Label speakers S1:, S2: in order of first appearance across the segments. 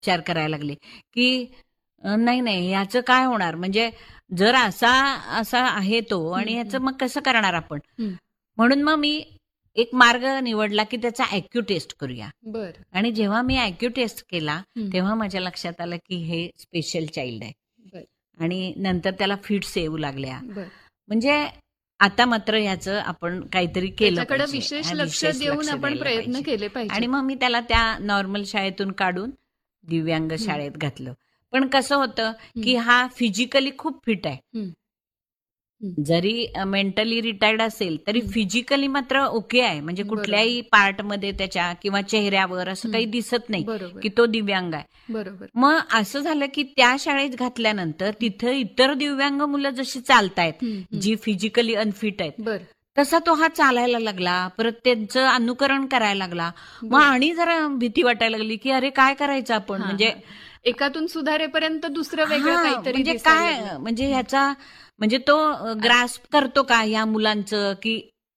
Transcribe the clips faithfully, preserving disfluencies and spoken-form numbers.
S1: विचार करायला लागले, की अ, नाही नाही ह्याचं काय होणार, म्हणजे जर असा असा आहे तो आणि
S2: हं,
S1: ह्याचं
S2: हं.
S1: मग कसं करणार आपण.
S2: हं.
S1: म्हणून मग मी एक मार्ग निवडला, की त्याचा आयक्यू टेस्ट करूया.
S2: बरं.
S1: आणि जेव्हा मी आयक्यू टेस्ट केला
S2: हं.
S1: तेव्हा माझ्या लक्षात आलं, की हे स्पेशल चाइल्ड आहे.
S2: बरं.
S1: आणि नंतर त्याला फिट्स येऊ लागल्या.
S2: बरं.
S1: म्हणजे आता मात्र ह्याचं आपण काहीतरी केलं
S2: त्याच्याकडे
S1: पाहिजे.
S2: विशेष
S1: हा,
S2: लक्ष
S1: विशेष
S2: देऊन
S1: लक्ष
S2: आपण
S1: द्यायला
S2: प्रयत्न
S1: पाहिजे.
S2: केले
S1: आणि
S2: पाहिजेत.
S1: मग मी त्याला त्या नॉर्मल शाळेतून काढून दिव्यांग
S2: हं.
S1: शाळेत घातलं. पण कसं होतं,
S2: हं.
S1: की हा फिजिकली खूप फिट आहे.
S2: हं. हं.
S1: जरी मेंटली रिटायर्ड असेल तरी
S2: हं.
S1: फिजिकली मात्र ओके आहे. म्हणजे
S2: बरोबर.
S1: कुठल्याही पार्टमध्ये त्याच्या किंवा चेहऱ्यावर असं
S2: हं.
S1: काही दिसत नाही,
S2: बरोबर.
S1: की तो दिव्यांग आहे.
S2: बरोबर.
S1: मग असं झालं, की त्या शाळेत घातल्यानंतर
S2: हं.
S1: तिथं इतर दिव्यांग मुलं जशी चालतायत,
S2: हं, हं.
S1: जी फिजिकली अनफिट आहेत,
S2: बरं.
S1: तसा तो हा चालायला लागला. परत त्यांचं अनुकरण करायला लागला. मग
S2: बरं.
S1: आणि जरा भीती वाटायला लागली, की अरे काय करायचं आपण,
S2: हां,
S1: म्हणजे
S2: हां. एकातून सुधारेपर्यंत दुसरं वेगळं
S1: हां,
S2: काहीतरी
S1: म्हणजे
S2: दिसायला
S1: काय
S2: लागलं.
S1: म्हणजे
S2: हं.
S1: ह्याचा म्हणजे तो ग्रास्प करतो का ह्या मुलांचं, की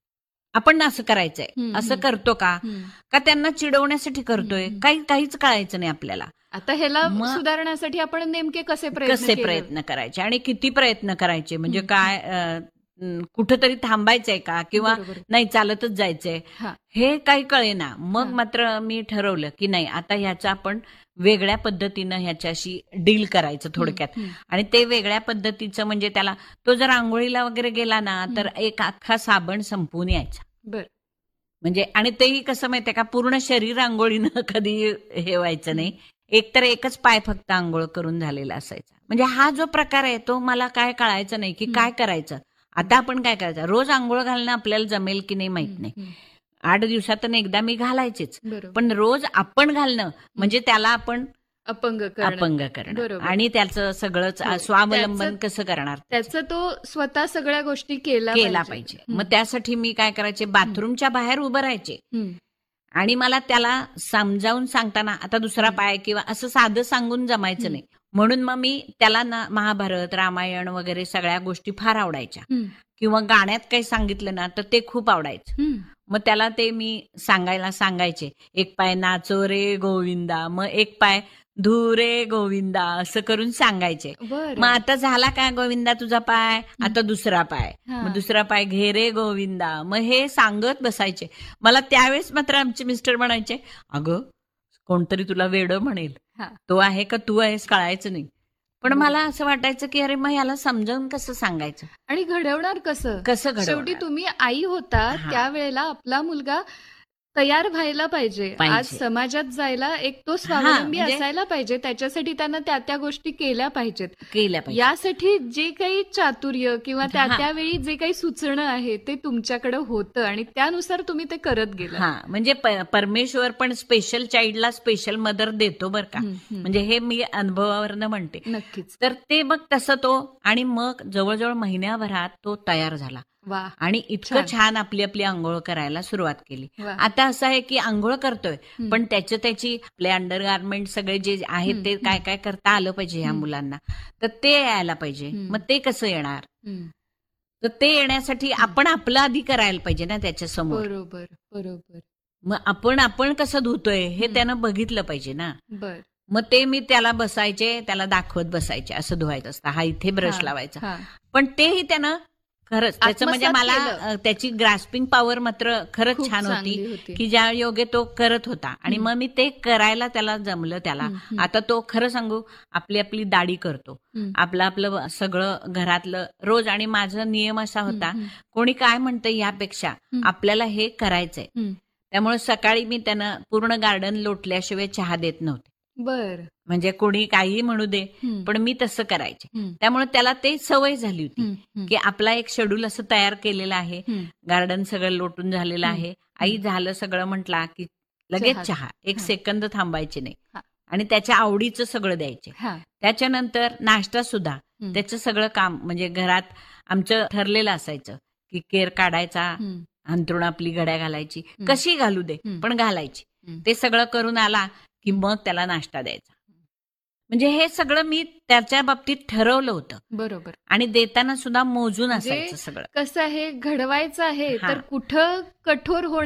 S1: आपण असं करायचंय,
S2: हं,
S1: असं
S2: हं.
S1: करतो का,
S2: हं.
S1: का त्यांना चिडवण्यासाठी
S2: हं,
S1: करतोय,
S2: हं.
S1: काही काहीच कळायचं नाही आपल्याला.
S2: आता ह्याला
S1: मग
S2: सुधारण्यासाठी आपण नेमके कसे प्रयत्न
S1: कसे
S2: केले?
S1: प्रयत्न करायचे आणि किती प्रयत्न करायचे, म्हणजे
S2: हं, हं.
S1: काय अ, अं, कुठंतरी थांबायचंय का किंवा
S2: बरोबर.
S1: नाही चालतच जायचंय,
S2: हां.
S1: हे काही कळेना. मग
S2: हां.
S1: मात्र मी ठरवलं, की नाही आता ह्याचं आपण वेगळ्या पद्धतीनं ह्याच्याशी डील करायचं
S2: हं,
S1: थोडक्यात.
S2: हं.
S1: आणि ते वेगळ्या पद्धतीचं म्हणजे त्याला तो जर अंघोळीला वगैरे गेला ना, तर
S2: हं.
S1: एक अख्खा साबण संपवून यायचा.
S2: बरं.
S1: म्हणजे आणि तेही कसं माहितीये का, पूर्ण शरीर अंघोळीनं कधी हे व्हायचं
S2: हं.
S1: नाही. एक तर एकच पाय फक्त अंघोळ करून झालेला असायचा. म्हणजे हा जो प्रकार आहे तो मला काय कळायचं नाही, की
S2: हं.
S1: काय करायचं. आता आपण काय करायचं, रोज अंघोळ घालणं आपल्याला जमेल की नाही माहित
S2: हं,
S1: नाही.
S2: हं.
S1: आठ दिवसातून एकदा मी घालायचेच.
S2: बरोबर.
S1: पण रोज आपण घालणं
S2: हं.
S1: म्हणजे त्याला आपण
S2: अपंग करणं.
S1: अपंग करणं
S2: बरोबर.
S1: आणि त्याचं सगळंच
S2: हो.
S1: स्वावलंबन
S2: त्याचं
S1: कसं करणार त्याचं.
S2: त्याचं तो स्वतः सगळ्या गोष्टी केल्या
S1: केला
S2: पाहिजेत.
S1: पाहिजे.
S2: हं.
S1: मग त्यासाठी मी काय करायचे,
S2: हं.
S1: बाथरूमच्या बाहेर उभं राहायचे.
S2: हं.
S1: आणि मला त्याला समजावून सांगताना आता दुसरा
S2: हं.
S1: पाय किंवा असं साधं सांगून जमायचं
S2: हं.
S1: नाही. म्हणून मग मी त्याला ना महाभारत, रामायण वगैरे सगळ्या गोष्टी फार आवडायच्या.
S2: हं.
S1: किंवा गाण्यात काही सांगितलं ना तर ते खूप आवडायचं.
S2: हं.
S1: मग त्याला ते मी सांगायला सांगायचे. एक पाय नाचो रे गोविंदा, मग एक पाय धू रे गोविंदा, असं करून सांगायचे. मग
S2: बरं.
S1: आता झाला काय गोविंदा तुझा पाय,
S2: हं.
S1: आता दुसरा पाय, मग
S2: हां.
S1: दुसरा पाय घे रे गोविंदा. मग हे सांगत बसायचे. मला त्यावेळेस मात्र आमचे मिस्टर म्हणायचे, अगं कोणतरी तुला वेडं म्हणेल,
S2: हां.
S1: तो आहे का तू आहेस कळायचं नाही. पण मला
S2: बरोबर.
S1: असं वाटायचं, की अरे मग ह्याला समजावून कसं सांगायचं,
S2: आणि घडवणार कसं?
S1: कसं
S2: शेवटी
S1: घडवणार.
S2: तुम्ही आई होता
S1: हां,
S2: त्यावेळेला आपला मुलगा तयार व्हायला पाहिजे. आज
S1: पाहिजे.
S2: समाजात जायला एक तो
S1: हां,
S2: स्वावलंबी
S1: म्हणजे
S2: असायला पाहिजे. त्याच्यासाठी त्यानं त्या त्या गोष्टी केल्या पाहिजेत.
S1: केल्या पाहिजे.
S2: यासाठी जे काही चातुर्य किंवा त्या
S1: हां,
S2: त्यावेळी जे काही सुचणं आहे ते तुमच्याकडे होतं आणि त्यानुसार तुम्ही ते करत गेलात.
S1: हां, म्हणजे प- परमेश्वर पण स्पेशल चाइल्डला स्पेशल मदर देतो बरं का.
S2: हं, हं.
S1: म्हणजे हे मी अनुभवावरनं म्हणते.
S2: नक्कीच.
S1: तर ते मग तसं तो आणि मग जवळजवळ महिन्याभरात तो तयार झाला.
S2: वा.
S1: आणि इतकं
S2: छान.
S1: छान आपली आपली आंघोळ करायला सुरुवात केली.
S2: वा.
S1: आता असं आहे की आंघोळ करतोय,
S2: हं.
S1: पण त्याचं त्याची आपले अंडरगार्मेंट सगळे जे आहेत
S2: हं,
S1: ते
S2: हं.
S1: काय काय करता आलं पाहिजे ह्या
S2: हं.
S1: मुलांना. तर ते यायला पाहिजे.
S2: हं.
S1: मग ते कसं येणार.
S2: हं.
S1: तर ते येण्यासाठी
S2: हं.
S1: आपण आपलं आधी करायला पाहिजे ना त्याच्या समोर.
S2: बरोबर. बरोबर.
S1: मग आपण आपण कसं धुतोय हे
S2: हं.
S1: त्यानं बघितलं पाहिजे ना.
S2: बर.
S1: मग ते मी त्याला बसायचे, त्याला दाखवत बसायचे, असं धुवायचं असतं, हा इथे ब्रश
S2: हां,
S1: लावायचा.
S2: हां.
S1: पण तेही त्यानं खरंच त्याचं म्हणजे
S2: आत्मसात
S1: मला
S2: केलं.
S1: अ, त्याची ग्रास्पिंग पॉवर मात्र खरंच
S2: खूप
S1: छान होती,
S2: चांगली होती.
S1: की ज्या योगे तो करत होता. आणि
S2: हं.
S1: मग मी ते करायला त्याला जमलं त्याला.
S2: हं, हं.
S1: आता तो खरं सांगू आपली आपली दाढी करतो.
S2: हं.
S1: आपलं आपलं सगळं घरातलं रोज. आणि माझा नियम असा
S2: हं,
S1: होता,
S2: हं.
S1: कोणी काय म्हणतं यापेक्षा
S2: हं.
S1: आपल्याला हे करायचंय.
S2: हं.
S1: त्यामुळे सकाळी मी त्यानं पूर्ण गार्डन लोटल्याशिवाय चहा देत नव्हते.
S2: बर.
S1: म्हणजे कोणी काही म्हणू दे,
S2: हं.
S1: पण मी तसं करायचे.
S2: हं.
S1: त्यामुळे त्याला ते सवय झाली होती,
S2: हं, हं.
S1: की आपला एक शेड्यूल असं तयार केलेलं आहे.
S2: हं.
S1: गार्डन सगळं लोटून झालेलं
S2: हं.
S1: आहे. आई
S2: हं.
S1: झालं सगळं म्हटला, की लगेच
S2: चहा.
S1: चहा. एक
S2: हां.
S1: सेकंद थांबायचे नाही.
S2: हां.
S1: आणि त्याच्या आवडीचं सगळं द्यायचे.
S2: हां.
S1: त्याच्यानंतर नाश्ता सुद्धा
S2: हं.
S1: त्याचं सगळं काम म्हणजे घरात आमचं ठरलेलं असायचं, की केर काढायचा,
S2: हं.
S1: अंथरुण आपली घड्या घालायची,
S2: हं.
S1: कशी घालू दे
S2: हं.
S1: पण घालायची.
S2: हं.
S1: ते सगळं करून आला की
S2: हं.
S1: मग त्याला नाश्ता द्यायचा. म्हणजे हे सगळं मी त्याच्या बाबतीत ठरवलं होतं.
S2: बरोबर.
S1: आणि देताना सुद्धा मोजून
S2: म्हणजे
S1: असायचं सगळं.
S2: कसं आहे घडवायचं आहे
S1: हां.
S2: तर कुठं कठोर होणं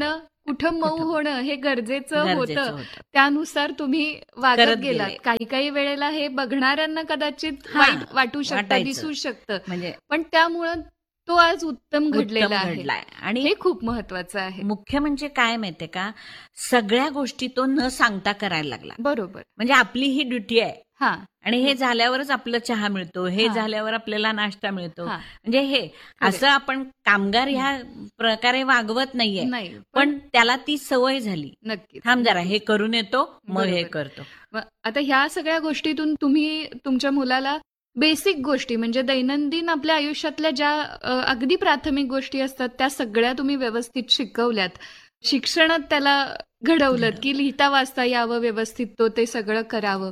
S2: कुठं मऊ
S1: कुठं
S2: होणं हे गरजेचं
S1: गरजेचं
S2: होतं.
S1: होतं.
S2: त्यानुसार तुम्ही वागत
S1: करत
S2: गेलात.
S1: गेले.
S2: काही काही वेळेला हे बघणाऱ्यांना कदाचित
S1: हा
S2: वाईट वाटू शकतं,
S1: वाटायचं
S2: दिसू शकतं.
S1: म्हणजे
S2: पण त्यामुळं तो आज उत्तम घडलेला
S1: उत्तम
S2: आहे.
S1: घडलाय. आणि
S2: हे खूप महत्वाचं आहे.
S1: मुख्य म्हणजे काय माहितीये का, सगळ्या गोष्टी तो न सांगता करायला लागला.
S2: बरोबर.
S1: म्हणजे आपली ही ड्युटी आहे
S2: हां.
S1: आणि हे झाल्यावरच आपलं चहा मिळतो, हे
S2: हां.
S1: झाल्यावर आपल्याला नाश्ता मिळतो.
S2: हां.
S1: म्हणजे हे
S2: खरंय.
S1: असं आपण कामगार ह्या प्रकारे वागवत नाहीये,
S2: नाही. पण
S1: पण त्याला ती सवय झाली.
S2: नक्कीच,
S1: थांब जरा,
S2: नक्कीच.
S1: हे करून येतो, मग हे
S2: बरोबर.
S1: करतो.
S2: मग आता ह्या सगळ्या गोष्टीतून तुम्ही तुमच्या मुलाला बेसिक गोष्टी म्हणजे दैनंदिन आपल्या आयुष्यातल्या ज्या अ, अगदी प्राथमिक गोष्टी असतात त्या सगळ्या तुम्ही व्यवस्थित शिकवल्यात. शिक्षणात त्याला घडवलत की लिहिता वाचता यावं व्यवस्थित, तो ते सगळं करावं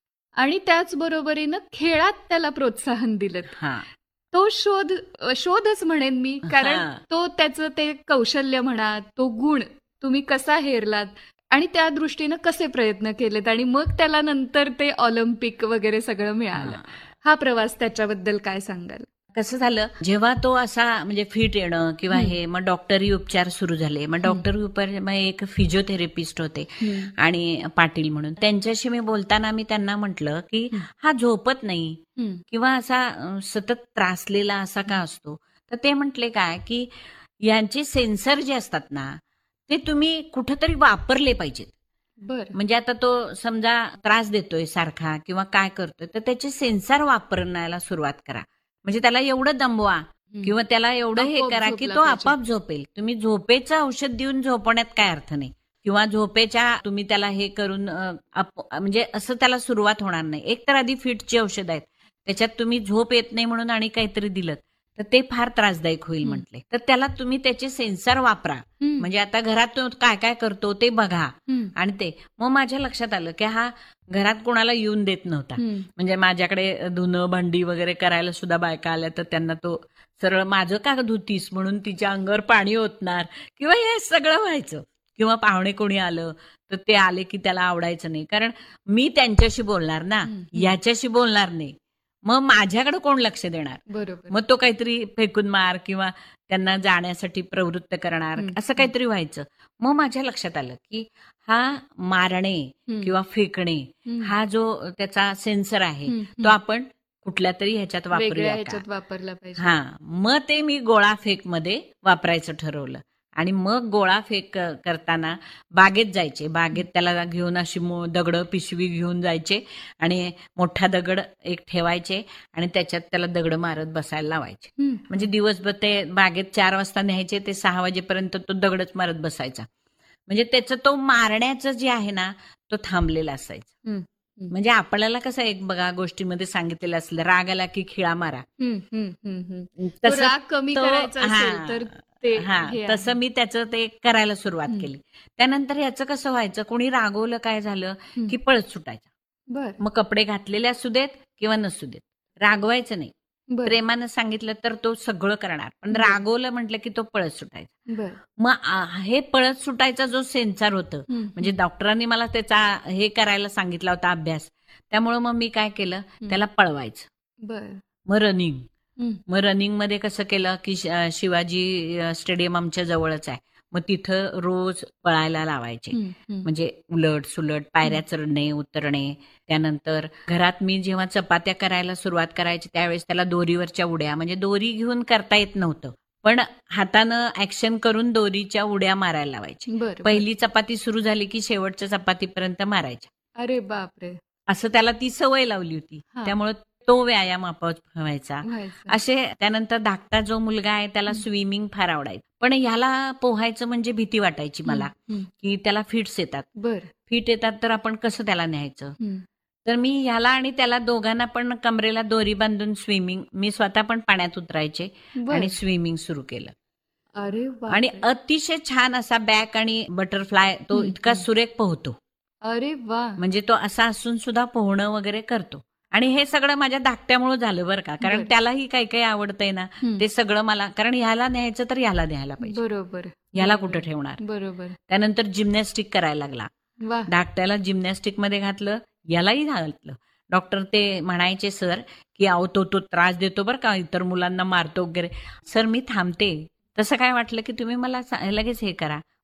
S2: आणि त्याचबरोबरीनं खेळात त्याला प्रोत्साहन दिलं.
S1: हा
S2: तो शोध अ, शोधच म्हणेन मी, कारण
S1: हा
S2: तो त्याचं ते कौशल्य म्हणा, तो गुण तुम्ही कसा हेरलात आणि त्या दृष्टीनं कसे प्रयत्न केलेत आणि मग त्याला नंतर ते ऑलिम्पिक वगैरे सगळं मिळालं.
S1: हा
S2: हा प्रवास त्याच्याबद्दल काय सांगाल?
S1: कसं झालं, जेव्हा तो असा म्हणजे फिट येणं किंवा
S2: हं.
S1: हे, मग डॉक्टरी उपचार सुरू झाले. मग
S2: हं.
S1: डॉक्टरी उपचार, मग एक फिजिओथेरपिस्ट होते
S2: हं.
S1: आणि पाटील म्हणून, त्यांच्याशी मी बोलताना मी त्यांना म्हटलं की
S2: हं.
S1: हा झोपत नाही
S2: हं.
S1: किंवा असा अ, सतत त्रासलेला असा का असतो. तर ते म्हटले काय की यांचे सेन्सर जे असतात ना, ते तुम्ही कुठंतरी वापरले पाहिजेत.
S2: बर.
S1: म्हणजे आता तो समजा त्रास देतोय सारखा किंवा काय करतोय, तर त्याचे सेन्सर वापरण्याला सुरुवात करा. म्हणजे त्याला एवढं दमवा
S2: हं.
S1: किंवा त्याला एवढं हे
S2: आपोआप
S1: करा की
S2: झोपला
S1: तो
S2: पाहिजे.
S1: आपाप झोपेल. तुम्ही झोपेचं औषध देऊन झोपण्यात काय अर्थ नाही, किंवा झोपेच्या तुम्ही त्याला हे करून अ, आप- म्हणजे असं त्याला सुरुवात होणार नाही. एक तर आधी फिटची औषध आहेत, त्याच्यात तुम्ही झोप येत नाही म्हणून आणि काहीतरी दिलं तर ते फार त्रासदायक होईल
S2: हं.
S1: म्हटले. तर त्याला तुम्ही त्याचे सेन्सर वापरा.
S2: हं.
S1: म्हणजे आता घरात तो काय काय करतो ते बघा.
S2: हं.
S1: आणि ते मग माझ्या लक्षात आलं की हा घरात कोणाला येऊन देत नव्हता.
S2: हं.
S1: म्हणजे माझ्याकडे धुणं भांडी वगैरे करायला सुद्धा बायका आल्या तर त्यांना तो सरळ माझं का धुतीस म्हणून तिच्या अंगावर पाणी ओतणार किंवा हे सगळं व्हायचं. किंवा पाहुणे कोणी आलं तर ते आले की त्याला आवडायचं नाही, कारण मी त्यांच्याशी बोलणार ना,
S2: हं. हं.
S1: याच्याशी बोलणार नाही. मग माझ्याकडे कोण लक्ष देणार.
S2: बरोबर.
S1: मग तो काहीतरी फेकून मार किंवा त्यांना जाण्यासाठी प्रवृत्त करणार,
S2: हं.
S1: असं
S2: हं.
S1: काहीतरी व्हायचं. मग माझ्या लक्षात आलं की हा मारणे
S2: हं.
S1: किंवा फेकणे
S2: हं.
S1: हा जो त्याचा सेन्सर आहे
S2: हं.
S1: तो
S2: हं.
S1: आपण कुठल्या तरी ह्याच्यात
S2: वेगळ्या
S1: वापरूया का.
S2: ह्याच्यात वापरला पाहिजे.
S1: हा मग ते मी गोळा फेक मध्ये वापरायचं ठरवलं. आणि मग गोळा फेक अ, करताना बागेत जायचे. बागेत त्याला घेऊन अशी मो दगडं पिशवी घेऊन जायचे आणि मोठा दगड एक ठेवायचे आणि त्याच्यात त्याला दगड मारत बसायला लावायचे.
S2: हं.
S1: म्हणजे दिवसभर ते बागेत चार वाजता न्यायचे, ते सहा वाजेपर्यंत तो दगडच मारत बसायचा. म्हणजे त्याचं तो मारण्याचं जे आहे ना, तो थांबलेला असायचा.
S2: हं. हं.
S1: म्हणजे आपल्याला कसं एक बघा गोष्टीमध्ये सांगितलेलं असलं, राग आला की खिळा मारा.
S2: हं. हं. हं. हं. तो
S1: तसं
S2: राग कमी
S1: तो
S2: करायचा असेल तर
S1: हा
S2: ते
S1: हा
S2: हे आहे.
S1: तसं मी त्याचं ते करायला सुरुवात
S2: हं.
S1: केली. त्यानंतर ह्याचं कसं व्हायचं, कोणी रागवलं काय झालं
S2: हं.
S1: की पळत सुटायचा.
S2: बर.
S1: मग कपडे घातलेले असू देत किंवा नसू देत, रागवायचं नाही.
S2: बर.
S1: प्रेमानं सांगितलं तर तो सगळं करणार, पण
S2: बर.
S1: रागवलं म्हटलं की तो पळत सुटायचा.
S2: बर.
S1: मग आ, हे पळत सुटायचा जो सेन्सर होतं,
S2: हं.
S1: म्हणजे
S2: हं.
S1: डॉक्टरांनी मला त्याचा हे करायला सांगितला होता अभ्यास. त्यामुळं मग मी काय केलं,
S2: हं.
S1: त्याला पळवायचं.
S2: बर.
S1: मग रनिंग
S2: हं.
S1: मग रनिंगमध्ये कसं केलं की श- अ, शिवाजी अ, स्टेडियम आमच्या जवळच आहे. मग तिथं रोज पळायला लावायचे.
S2: हं. हं.
S1: म्हणजे उलट सुलट
S2: हं.
S1: पायऱ्या चढणे उतरणे. त्यानंतर घरात मी जेव्हा चपात्या करायला सुरुवात करायची त्यावेळेस त्याला दोरीवरच्या उड्या, म्हणजे दोरी घेऊन करता येत नव्हतं, पण हातानं ऍक्शन करून दोरीच्या उड्या मारायला लावायची.
S2: बर. बर.
S1: पहिली चपाती सुरू झाली की शेवटच्या चपातीपर्यंत मारायच्या.
S2: अरे बापरे.
S1: असं त्याला ती सवय लावली होती.
S2: हा.
S1: त्यामुळे तो व्यायाम आपोआप व्हायचा.
S2: व्हायचं.
S1: असे त्यानंतर धाकटा जो मुलगा आहे त्याला
S2: हं.
S1: स्विमिंग फार आवडायचं, पण ह्याला पोहायचं म्हणजे भीती वाटायची
S2: हं.
S1: मला,
S2: हं.
S1: की त्याला फिट्स येतात.
S2: बर.
S1: फिट येतात तर आपण कसं त्याला न्यायचं.
S2: हं.
S1: तर मी ह्याला आणि त्याला दोघांना पण कमरेला दोरी बांधून स्विमिंग, मी स्वतः पण पाण्यात उतरायचे
S2: बर.
S1: आणि स्विमिंग सुरू केलं.
S2: अरे
S1: आणि
S2: बापरे.
S1: अतिशय छान असा बॅक आणि बटरफ्लाय तो
S2: हं.
S1: इतका
S2: हं.
S1: सुरेख पोहतो.
S2: अरे वा.
S1: म्हणजे तो असा असून सुद्धा पोहणं वगैरे करतो. आणि हे सगळं माझ्या धाकट्यामुळे झालं बरं का, कारण
S2: बर.
S1: त्यालाही काही काही आवडतंय ना,
S2: हं.
S1: ते सगळं मला, कारण ह्याला न्यायचं तर ह्याला न्यायला पाहिजे,
S2: बरोबर.
S1: ह्याला
S2: बरोबर.
S1: कुठं ठेवणार.
S2: बरोबर.
S1: त्यानंतर जिम्नॅस्टिक करायला लागला.
S2: वा.
S1: धाकट्याला जिम्नॅस्टिक मध्ये घातलं, यालाही घातलं. डॉक्टर ते म्हणायचे सर की अहो तो तो त्रास देतो बरं का, इतर मुलांना मारतो वगैरे. सर मी थांबते, तसं काय वाटलं की तुम्ही मला सा- लगेच हे करा.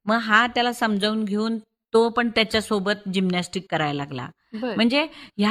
S1: मग हा त्याला समजावून घेऊन तो पण त्याच्यासोबत जिम्नॅस्टिक करायला लागला.
S2: बर
S1: म्हणजे ह्या